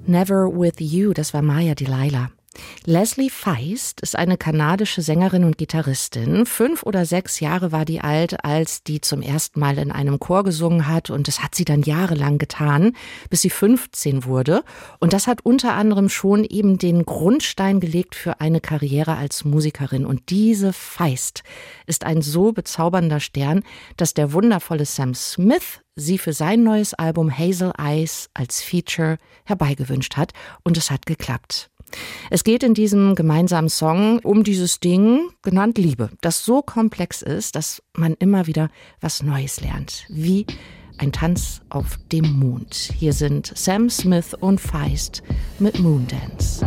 Never With You, das war Maya Delilah. Leslie Feist ist eine kanadische Sängerin und Gitarristin. 5 oder 6 Jahre war die alt, als die zum ersten Mal in einem Chor gesungen hat. Und das hat sie dann jahrelang getan, bis sie 15 wurde. Und das hat unter anderem schon eben den Grundstein gelegt für eine Karriere als Musikerin. Und diese Feist ist ein so bezaubernder Stern, dass der wundervolle Sam Smith sie für sein neues Album Hazel Eyes als Feature herbeigewünscht hat. Und es hat geklappt. Es geht in diesem gemeinsamen Song um dieses Ding, genannt Liebe, das so komplex ist, dass man immer wieder was Neues lernt. Wie ein Tanz auf dem Mond. Hier sind Sam Smith und Feist mit Moondance.